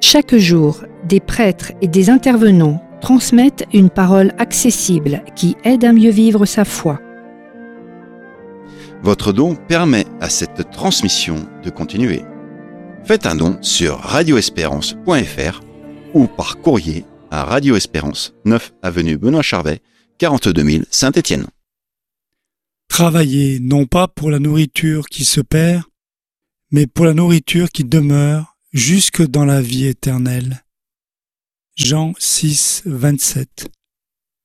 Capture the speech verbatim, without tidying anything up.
Chaque jour, des prêtres et des intervenants transmettent une parole accessible qui aide à mieux vivre sa foi. Votre don permet à cette transmission de continuer. Faites un don sur radio espérance point f r ou par courrier à Radio Espérance, neuf avenue Benoît Charvet, quarante-deux mille Saint-Étienne. Travaillez non pas pour la nourriture qui se perd, mais pour la nourriture qui demeure jusque dans la vie éternelle. Jean six, vingt-sept.